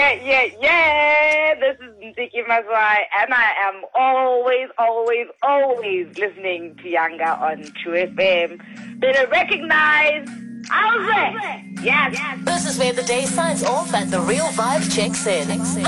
yeah. This is Ntiki Mazwai, and I am always listening to Yanga on True FM. Better recognize Alze. Yes. This is where the day signs off and the real vibe checks in.